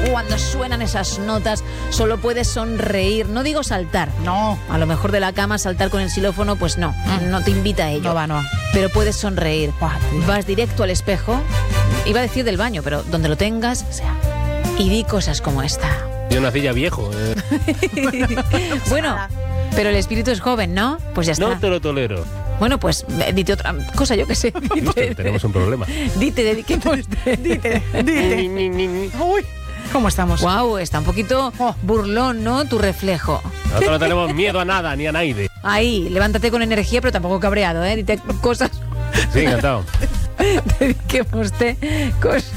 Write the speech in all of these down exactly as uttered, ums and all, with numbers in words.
cuando suenan esas notas solo puedes sonreír. No digo saltar. No. A lo mejor de la cama saltar con el xilófono, pues no, mm. no te invita a ello. No va, no va. Pero puedes sonreír. Buah, vas directo al espejo, iba a decir del baño, pero donde lo tengas, o sea, y di cosas como esta. Yo nací ya viejo. Eh. Bueno, pero el espíritu es joven, ¿no? Pues ya está. No te lo tolero. Bueno, pues dite otra cosa, yo qué sé. Dite, tenemos un problema. Dite, dediquemos. Dite, dite. Uy, ¿cómo estamos? Guau, está un poquito burlón, ¿no? Tu reflejo. Nosotros no tenemos miedo a nada, ni a nadie. Ahí, levántate con energía, pero tampoco cabreado, ¿eh? Dite cosas. Sí, encantado. Dediquemos cosas.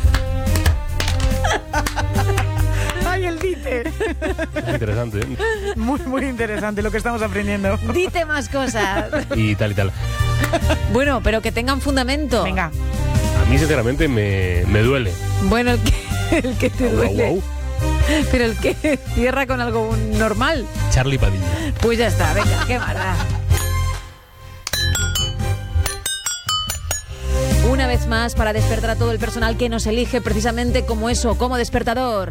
¡Ay, el dite! Es interesante, ¿eh? Muy, muy interesante lo que estamos aprendiendo. Dite más cosas. Y tal y tal. Bueno, pero que tengan fundamento. Venga. A mí, sinceramente, me, me duele. Bueno, el que, el que te Guau, duele. guau. Pero el que cierra con algo normal. Charlie Padilla. Pues ya está, venga, qué mala. Una vez más, para despertar a todo el personal que nos elige precisamente como eso, como despertador.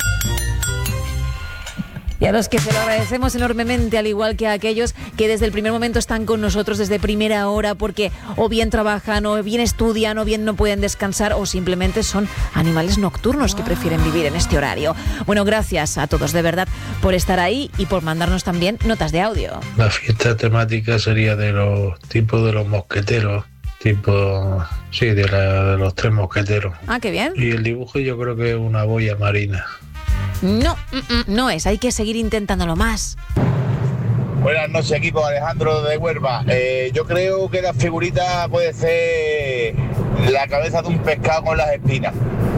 Y a los que se lo agradecemos enormemente, al igual que a aquellos que desde el primer momento están con nosotros desde primera hora porque o bien trabajan, o bien estudian, o bien no pueden descansar, o simplemente son animales nocturnos que prefieren vivir en este horario. Bueno, gracias a todos de verdad por estar ahí y por mandarnos también notas de audio. La fiesta temática sería de los tipos de los mosqueteros. Tipo, sí, de, la, de los tres mosqueteros. Ah, qué bien. Y el dibujo yo creo que es una boya marina. No, no es, hay que seguir intentándolo más. Buenas noches, equipo. Alejandro de Huelva. Eh, yo creo que la figurita puede ser la cabeza de un pescado con las espinas.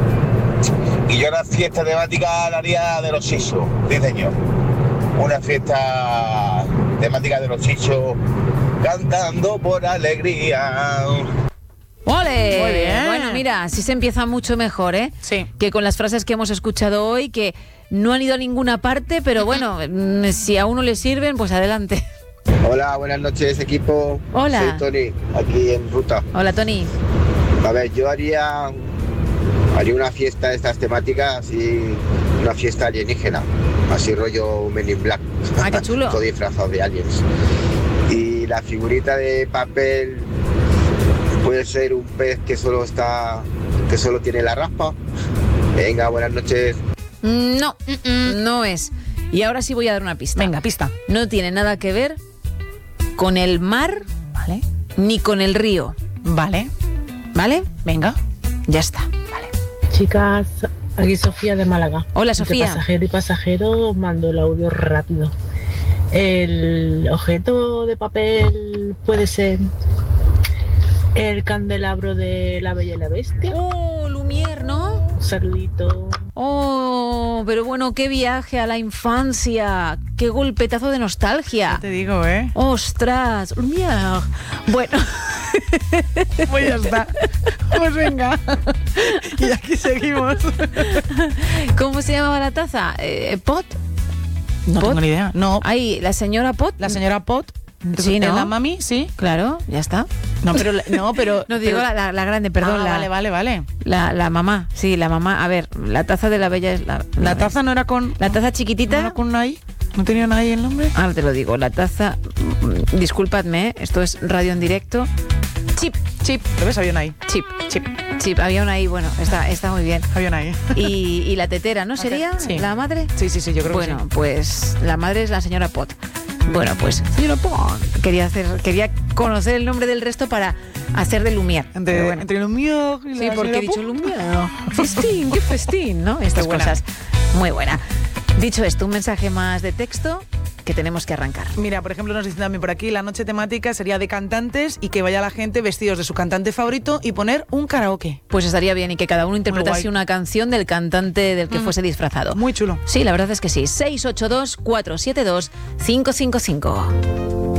Y yo la fiesta temática la haría de los chichos, sí señor. Una fiesta temática de los chichos cantando por alegría. ¡Ole! Muy bien. Bueno, mira, así se empieza mucho mejor, ¿eh? Sí. Que con las frases que hemos escuchado hoy, que no han ido a ninguna parte, pero bueno, si a uno le sirven, pues adelante. Hola, buenas noches, equipo. Hola. Soy Tony, aquí en ruta. Hola, Tony. A ver, yo haría, haría una fiesta de estas temáticas, así, una fiesta alienígena, así rollo Men in Black. Ah, qué chulo. Todo disfrazado de aliens. Y la figurita de papel puede ser un pez que solo está, que solo tiene la raspa. Venga, buenas noches. No, no es. Y ahora sí voy a dar una pista. Venga, pista. No tiene nada que ver con el mar, Vale. ni con el río. Vale. ¿Vale? Venga. Ya está. Vale. Chicas, aquí Sofía de Málaga. Hola, Sofía. De pasajero y pasajero, os mando el audio rápido. El objeto de papel puede ser el candelabro de La Bella y la Bestia. Oh, Lumière, ¿no? Un saludito. Oh, pero bueno, qué viaje a la infancia. Qué golpetazo de nostalgia. Te digo, ¿eh? ¡Ostras! Lumière. Bueno. Pues ya está. Pues venga. Y aquí seguimos. ¿Cómo se llamaba la taza? Eh, ¿Pot? No ¿Pot? tengo ni idea. No. Ahí, la señora Pot. La señora Pot. Sí, ¿no? ¿La mami? Sí. Claro, ya está. No, pero... la- No, pero... No digo pero- la, la- la grande, perdón. Ah, la, vale, vale, vale. La, la mamá, sí, la mamá. A ver, la taza de la bella es la... ¿La taza no era con... La taza ¿No chiquitita... era con una I? ¿No tenía una I el nombre? Ahora te lo digo, la taza... mm, Disculpadme, ¿eh? Esto es radio en directo. Chip, Chip. ¿Lo ves? Había una I. chip, chip, chip. Había una ahí, bueno, está, está muy bien. Había una I. Y, y la tetera, ¿no sería? Sí. ¿La madre? Sí, sí, sí, yo creo Bueno, que sí. pues la madre es la señora Pot. Bueno, pues señora Pot. Quería hacer, quería conocer el nombre del resto para hacer de Lumière. Pero Entre, bueno. entre Lumière y Sí, la porque he señora dicho Pot. Lumière. Festín, qué festín, ¿no? Estas buena. cosas. Muy buena. Dicho esto, un mensaje más de texto que tenemos que arrancar. Mira, por ejemplo, nos dicen también por aquí, la noche temática sería de cantantes y que vaya la gente vestidos de su cantante favorito y poner un karaoke. Pues estaría bien y que cada uno interpretase guay. una canción del cantante del que Mm. fuese disfrazado. Muy chulo. Sí, la verdad es que sí. seis ocho dos, cuatro siete dos, cinco cinco cinco.